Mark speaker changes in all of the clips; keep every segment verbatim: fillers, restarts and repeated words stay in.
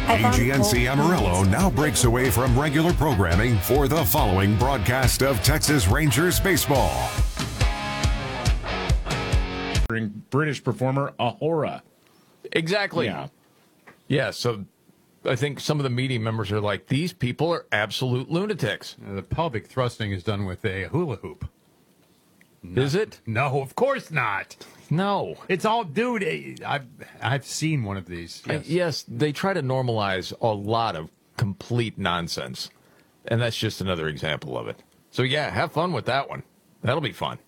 Speaker 1: A G N C Amarillo now breaks away from regular programming for the following broadcast of Texas Rangers baseball.
Speaker 2: British performer Ahura.
Speaker 3: Exactly.
Speaker 2: Yeah.
Speaker 3: Yeah, so I think some of the media members are like, these people are absolute lunatics.
Speaker 4: The pelvic thrusting is done with a hula hoop. No.
Speaker 3: Is it?
Speaker 4: No, of course not.
Speaker 3: No.
Speaker 4: It's all, dude, I've, I've seen one of these.
Speaker 3: Yes. Uh, yes, they try to normalize a lot of complete nonsense, and that's just another example of it. So, yeah, have fun with that one. That'll be fun.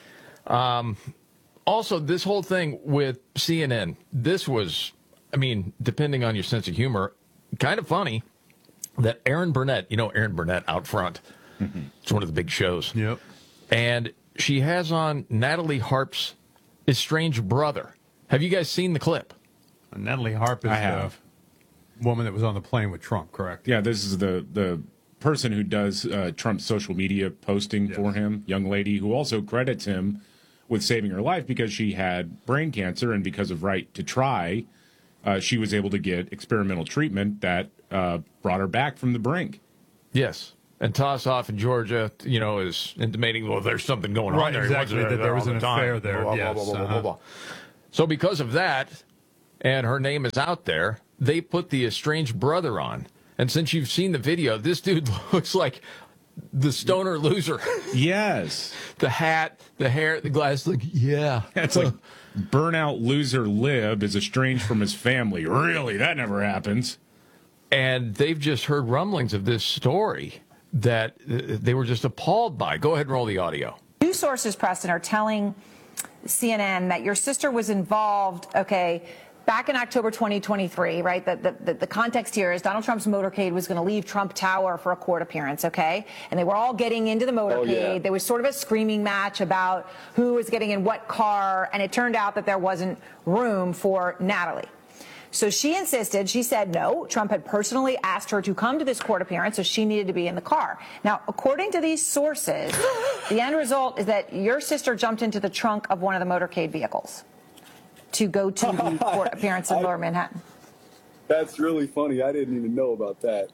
Speaker 3: Um, also, this whole thing with C N N, this was, I mean, depending on your sense of humor, kind of funny that Erin Burnett, you know Erin Burnett out front. Mm-hmm. It's one of the big shows.
Speaker 4: Yep.
Speaker 3: And she has on Natalie Harp's estranged brother. Have you guys seen the clip?
Speaker 4: Uh, Natalie Harp is
Speaker 2: I have.
Speaker 4: the woman that was on the plane with Trump, correct?
Speaker 2: Yeah, this is the the person who does uh, Trump's social media posting
Speaker 4: yes.
Speaker 2: for him, young lady who also credits him with saving her life because she had brain cancer, and because of Right to Try, uh, she was able to get experimental treatment that uh, brought her back from the brink.
Speaker 3: Yes. And Tossoff in Georgia, you know, is intimating, well, there's something going
Speaker 4: right,
Speaker 3: on there.
Speaker 4: Exactly,
Speaker 3: there,
Speaker 4: that there
Speaker 3: there
Speaker 4: was an
Speaker 3: the
Speaker 4: affair
Speaker 3: time.
Speaker 4: there.
Speaker 3: Blah,
Speaker 4: yes,
Speaker 3: blah, blah, blah,
Speaker 4: uh-huh.
Speaker 3: blah, blah. So because of that, and her name is out there, they put the estranged brother on. And since you've seen the video, this dude looks like the stoner loser.
Speaker 2: Yes.
Speaker 3: The hat, the hair, the glasses, like, yeah.
Speaker 2: It's like burnout loser Lib is estranged from his family. Really? That never happens.
Speaker 3: And they've just heard rumblings of this story that they were just appalled by. Go ahead and roll the audio.
Speaker 5: News sources, Preston, are telling C N N that your sister was involved, okay, back in October twenty twenty-three, right? The, the, the context here is Donald Trump's motorcade was going to leave Trump Tower for a court appearance, okay? And they were all getting into the motorcade. Oh, yeah. There was sort of a screaming match about who was getting in what car, and it turned out that there wasn't room for Natalie. So she insisted, she said no, Trump had personally asked her to come to this court appearance, so she needed to be in the car. Now, according to these sources, the end result is that your sister jumped into the trunk of one of the motorcade vehicles to go to the court appearance in Lower Manhattan.
Speaker 6: That's really funny. I didn't even know about that.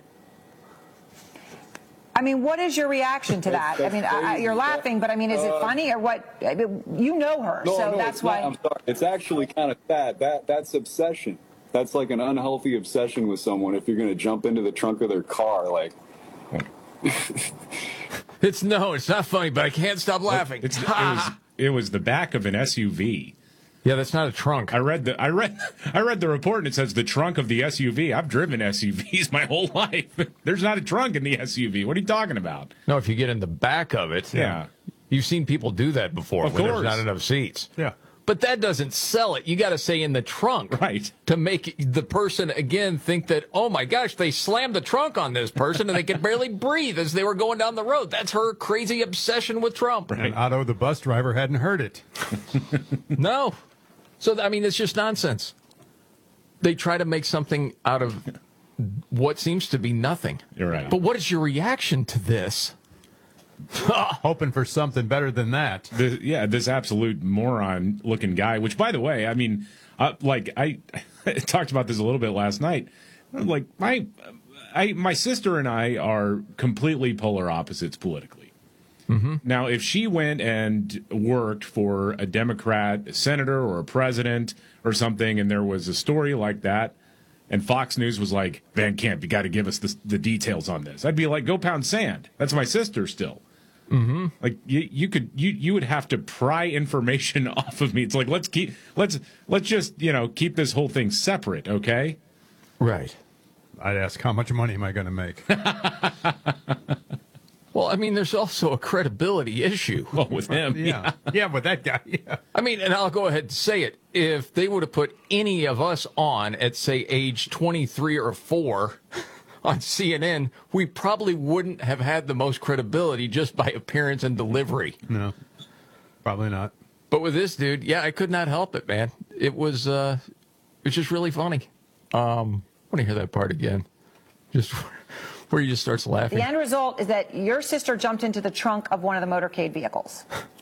Speaker 5: I mean, what is your reaction to that?
Speaker 6: That's, that's
Speaker 5: I mean, I, you're laughing, but I mean, is it
Speaker 6: uh,
Speaker 5: funny or what? I mean, you know her,
Speaker 6: no,
Speaker 5: so
Speaker 6: no,
Speaker 5: that's
Speaker 6: it's
Speaker 5: why.
Speaker 6: Not, I'm sorry. It's actually kind of sad. That that's obsession. That's like an unhealthy obsession with someone. If you're going to jump into the trunk of their car, like.
Speaker 3: It's no, it's not funny, but I can't stop laughing.
Speaker 2: It's, it, was, it was the back of an S U V.
Speaker 3: Yeah, that's not a trunk.
Speaker 2: I read the I read I read the report and it says the trunk of the S U V. I've driven S U Vs my whole life. There's not a trunk in the S U V. What are you talking about?
Speaker 3: No, if you get in the back of it.
Speaker 2: Yeah.
Speaker 3: You've seen people do that before
Speaker 2: of
Speaker 3: when
Speaker 2: course.
Speaker 3: there's not enough seats.
Speaker 4: Yeah.
Speaker 3: But that doesn't sell it. You got to say in the trunk.
Speaker 2: Right.
Speaker 3: To make the person, again, think that, oh, my gosh, they slammed the trunk on this person and they could barely breathe as they were going down the road. That's her crazy obsession with Trump.
Speaker 4: Right. And Otto, the bus driver, hadn't heard it.
Speaker 3: No. So, I mean, it's just nonsense. They try to make something out of what seems to be nothing.
Speaker 2: You're right.
Speaker 3: But what is your reaction to this?
Speaker 4: Hoping for something better than that.
Speaker 2: The, yeah, this absolute moron-looking guy, which, by the way, I mean, uh, like, I, I talked about this a little bit last night. Like, my, I, my sister and I are completely polar opposites politically.
Speaker 3: Mm-hmm.
Speaker 2: Now, if she went and worked for a Democrat a senator or a president or something, and there was a story like that, and Fox News was like, Van Camp, you got to give us the, the details on this, I'd be like, go pound sand. That's my sister still.
Speaker 3: Mm-hmm.
Speaker 2: Like you, you could, you, you would have to pry information off of me. It's like let's keep, let's, let's just, you know, keep this whole thing separate, okay?
Speaker 3: Right.
Speaker 4: I'd ask, how much money am I going to make?
Speaker 3: Well, I mean, there's also a credibility issue.
Speaker 2: Well, with him,
Speaker 4: yeah, yeah, with that guy. Yeah.
Speaker 3: I mean, and I'll go ahead and say it: if they would have put any of us on at, say, age twenty-three or four. On C N N, we probably wouldn't have had the most credibility just by appearance and delivery.
Speaker 4: No, probably not.
Speaker 3: But with this dude, yeah, I could not help it, man. It was, uh, it was just really funny. Um, I want to hear that part again, just where he just starts laughing.
Speaker 5: The end result is that your sister jumped into the trunk of one of the motorcade vehicles.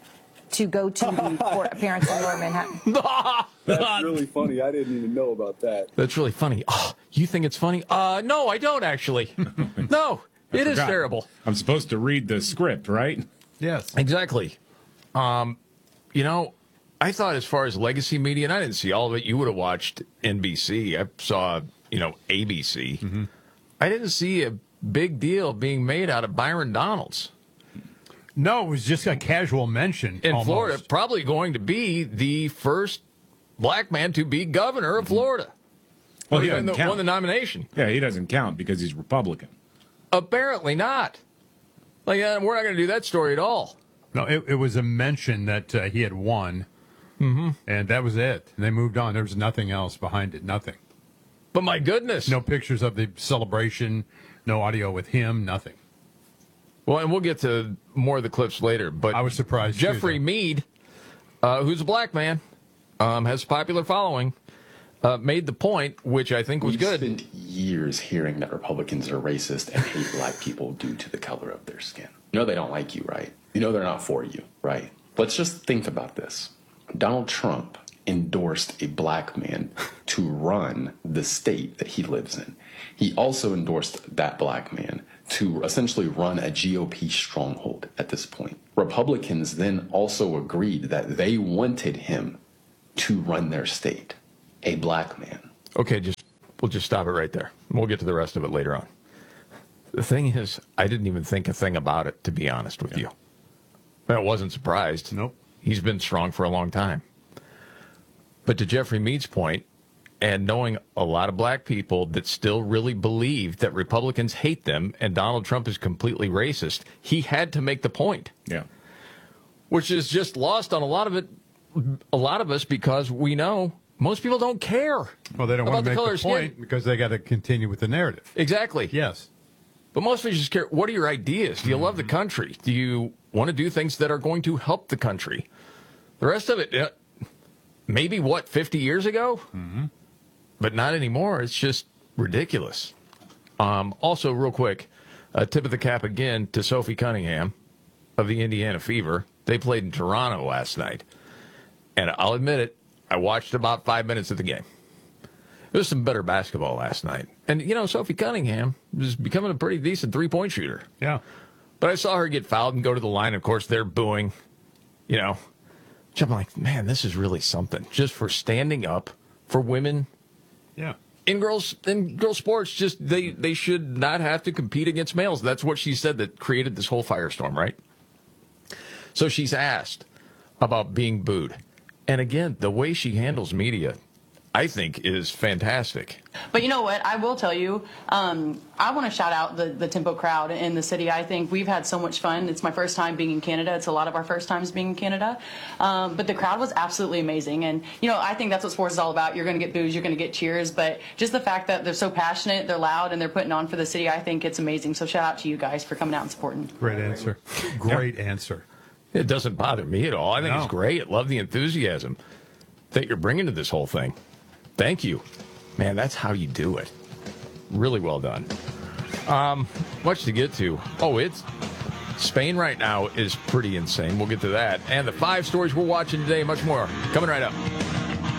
Speaker 5: to go to the court appearance in Lower Manhattan.
Speaker 6: That's really funny. I didn't even know about that.
Speaker 3: That's really funny. Oh, you think it's funny? Uh, no, I don't actually. No, it is terrible.
Speaker 2: I'm supposed to read the script, right?
Speaker 4: Yes.
Speaker 3: Exactly. Um, you know, I thought as far as legacy media, and I didn't see all of it. You would have watched N B C. I saw, you know, A B C. Mm-hmm. I didn't see a big deal being made out of Byron Donalds.
Speaker 4: No, it was just a casual mention.
Speaker 3: In
Speaker 4: almost.
Speaker 3: Florida, probably going to be the first black man to be governor of Florida.
Speaker 2: Well, he
Speaker 3: won
Speaker 2: doesn't
Speaker 3: the,
Speaker 2: count.
Speaker 3: won the nomination.
Speaker 2: Yeah, he doesn't count because he's Republican.
Speaker 3: Apparently not. Like, uh, we're not going to do that story at all.
Speaker 4: No, it, it was a mention that uh, he had won,
Speaker 3: mm-hmm.
Speaker 4: and that was it. And they moved on. There was nothing else behind it. Nothing.
Speaker 3: But my goodness.
Speaker 4: No pictures of the celebration, no audio with him, nothing.
Speaker 3: Well, and we'll get to more of the clips later. But
Speaker 4: I was surprised.
Speaker 3: Jeffrey
Speaker 4: too,
Speaker 3: Mead, uh, who's a black man, um, has a popular following, uh, made the point, which I think was
Speaker 7: We've
Speaker 3: good.
Speaker 7: spent years hearing that Republicans are racist and hate black people due to the color of their skin. You know they don't like you, right? You know they're not for you, right? Let's just think about this. Donald Trump endorsed a black man to run the state that he lives in. He also endorsed that black man to essentially run a G O P stronghold at this point. Republicans then also agreed that they wanted him to run their state, a black man.
Speaker 3: Okay, just we'll just stop it right there. We'll get to the rest of it later on. The thing is, I didn't even think a thing about it, to be honest with yeah. you. I wasn't surprised.
Speaker 4: Nope.
Speaker 3: He's been strong for a long time. But to Jeffrey Mead's point, and knowing a lot of black people that still really believe that Republicans hate them and Donald Trump is completely racist, he had to make the point.
Speaker 2: Yeah.
Speaker 3: Which is just lost on a lot of it, a lot of us, because we know most people don't care.
Speaker 4: Well, they don't
Speaker 3: about
Speaker 4: want to
Speaker 3: the
Speaker 4: make
Speaker 3: color
Speaker 4: the
Speaker 3: of skin.
Speaker 4: point because they got to continue with the narrative.
Speaker 3: Exactly.
Speaker 4: Yes.
Speaker 3: But most of us just care, what are your ideas? Do you love the country? Do you want to do things that are going to help the country? The rest of it, uh, maybe, what, fifty years ago?
Speaker 4: Mm-hmm.
Speaker 3: But not anymore. It's just ridiculous. Um, also, real quick, a tip of the cap again to Sophie Cunningham of the Indiana Fever. They played in Toronto last night. And I'll admit it, I watched about five minutes of the game. There was some better basketball last night. And, you know, Sophie Cunningham is becoming a pretty decent three-point shooter.
Speaker 4: Yeah.
Speaker 3: But I saw her get fouled and go to the line. Of course, they're booing, you know. I'm like, man, this is really something. Just for standing up for women.
Speaker 4: Yeah.
Speaker 3: In girls in girls sports, just they, they should not have to compete against males. That's what she said that created this whole firestorm, right? So she's asked about being booed. And again, the way she handles media, I think, is fantastic.
Speaker 8: But you know what? I will tell you, um, I want to shout out the, the Tempo crowd in the city. I think we've had so much fun. It's my first time being in Canada. It's a lot of our first times being in Canada. Um, but the crowd was absolutely amazing. And, you know, I think that's what sports is all about. You're going to get boos, you're going to get cheers. But just the fact that they're so passionate, they're loud, and they're putting on for the city, I think it's amazing. So shout out to you guys for coming out and supporting.
Speaker 4: Great answer. Great yeah. answer.
Speaker 3: It doesn't bother me at all. I think no. it's great. Love the enthusiasm that you're bringing to this whole thing. Thank you. Man, that's how you do it. Really well done. Um, much to get to. Oh, it's Spain right now is pretty insane. We'll get to that. And the five stories we're watching today, much more. Coming right up.